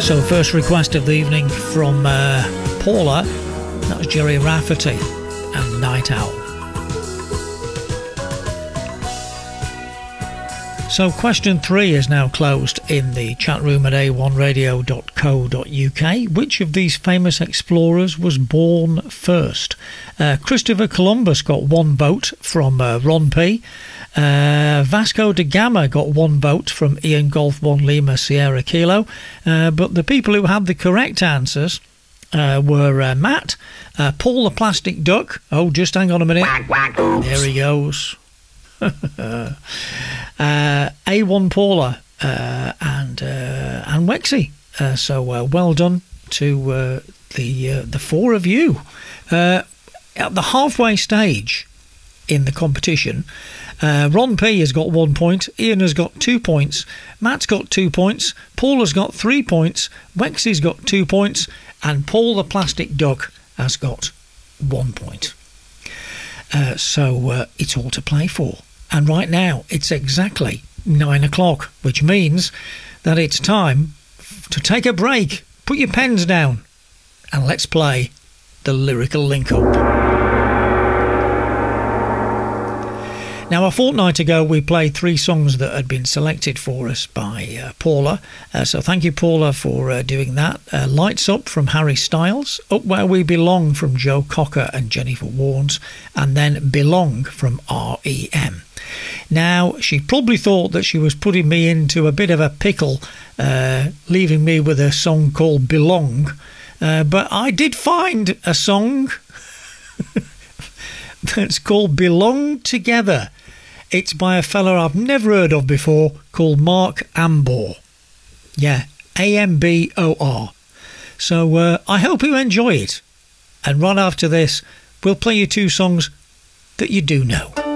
So first request of the evening from Paula, that was Jerry Rafferty and Night Owl. So question 3 is now closed in the chat room at a1radio.co.uk. Which of these famous explorers was born first? Christopher Columbus got 1 vote from Ron P. Vasco da Gama got 1 vote from Ian Golf 1 Lima Sierra Kilo. But the people who had the correct answers were Matt, Paul the Plastic Duck. Oh, just hang on a minute. There he goes. A1 Paula and Wexy. So well done to the 4 of you. At the halfway stage in the competition, Ron P has got 1 point, Ian has got 2 points, Matt's got 2 points, Paul has got 3 points, Wexy's got 2 points, and Paul the Plastic Duck has got 1 point. So it's all to play for. And right now it's exactly 9 o'clock, which means that it's time to take a break. Put your pens down and let's play the Lyrical Link-Up. Now, a fortnight ago, we played 3 songs that had been selected for us by Paula. So thank you, Paula, for doing that. Lights Up from Harry Styles, Up Where We Belong from Joe Cocker and Jennifer Warnes, and then Belong from R.E.M. Now, she probably thought that she was putting me into a bit of a pickle, leaving me with a song called Belong. But I did find a song that's called Belong Together. It's by a fella I've never heard of before called Mark Ambor. Yeah, A-M-B-O-R. So I hope you enjoy it. And right after this, we'll play you 2 songs that you do know.